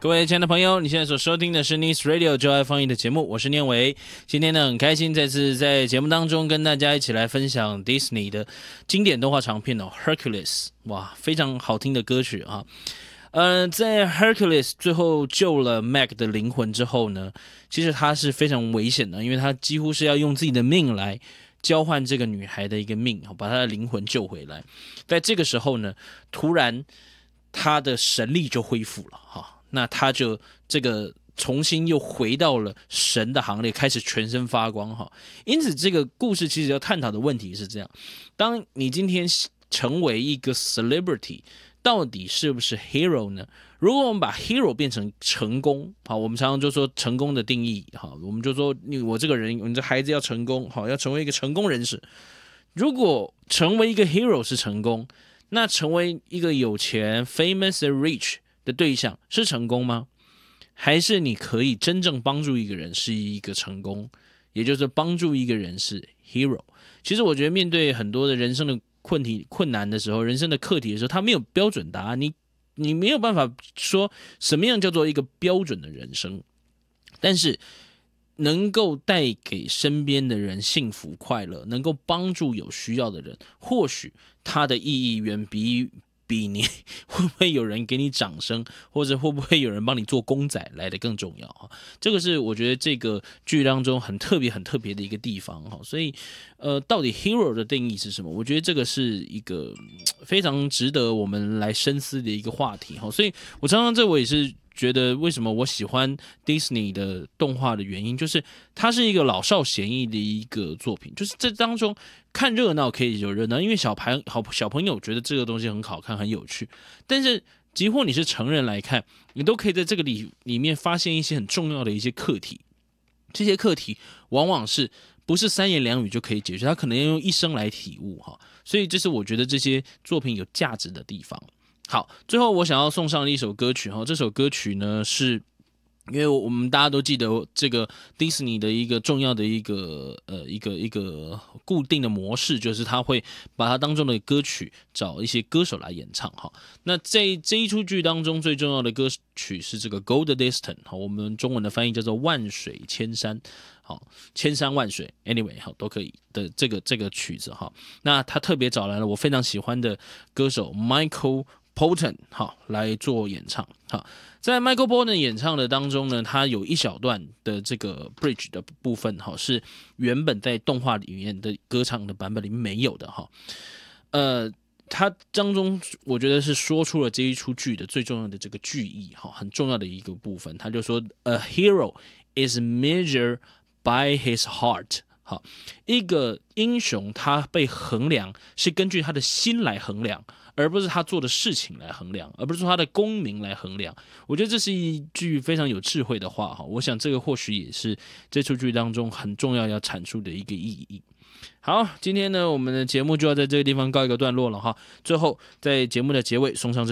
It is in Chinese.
各位亲爱的朋友，你现在所收听的是 Nice Radio 就爱放映的节目，我是念维。今天呢，很开心再次在节目当中跟大家一起来分享 Disney 的经典动画长片哦 ，Hercules， 哇，非常好听的歌曲啊。在 Hercules 最后救了 Meg 的灵魂之后呢，其实他是非常危险的，因为他几乎是要用自己的命来交换这个女孩的一个命，把她的灵魂救回来。在这个时候呢，突然他的神力就恢复了哈。那他就这个重新又回到了神的行列，开始全身发光哈。因此，这个故事其实要探讨的问题是这样：当你今天成为一个 celebrity， 到底是不是 hero 呢？如果我们把 hero 变成成功，好，我们常常就说成功的定义，好，我们就说我这个人，你这孩子要成功，好，要成为一个成功人士。如果成为一个 hero 是成功，那成为一个有钱 famous and rich的对象是成功吗？还是你可以真正帮助一个人是一个成功，也就是帮助一个人是 hero。 其实我觉得面对很多的人生的困难的时候，人生的课题的时候，他没有标准答案，你没有办法说什么样叫做一个标准的人生，但是能够带给身边的人幸福快乐，能够帮助有需要的人，或许它的意义远比你会不会有人给你掌声，或者会不会有人帮你做公仔来的更重要。这个是我觉得这个剧当中很特别的一个地方。所以到底 hero 的定义是什么？我觉得这个是一个非常值得我们来深思的一个话题。所以我常常我也是觉得为什么我喜欢 Disney 的动画的原因，就是它是一个老少咸宜的一个作品，就是这当中看热闹可以有热闹，因为小朋友觉得这个东西很好看很有趣，但是几乎你是成人来看，你都可以在这个里面发现一些很重要的一些课题，这些课题往往是不是三言两语就可以解决，它可能要用一生来体悟，所以这是我觉得这些作品有价值的地方。好，最后我想要送上的一首歌曲，这首歌曲呢是因为我们大家都记得这个 Disney 的一个重要的一个固定的模式，就是他会把它当中的歌曲找一些歌手来演唱。那这一出剧当中最重要的歌曲是这个 Go the Distance， 我们中文的翻译叫做万水千山，好，千山万水 anyway 好都可以的这个曲子。那他特别找来了我非常喜欢的歌手 Michael Bolton 来做演唱。在 Michael Bolton 演唱的当中呢，他有一小段的这个 bridge 的部分是原本在动画里面的歌唱的版本里面没有的。他当中我觉得是说出了这一出剧的最重要的这个句意，很重要的一个部分。他就说 A hero is measured by his heart。一个英雄他被衡量是根据他的心来衡量，而不是他做的事情来衡量，而不是说他的功名来衡量。我觉得这是一句非常有智慧的话，我想这个或许也是这出剧当中很重要要阐述的一个意义。好，今天呢我们的节目就要在这个地方告一个段落了。最后在节目的结尾送上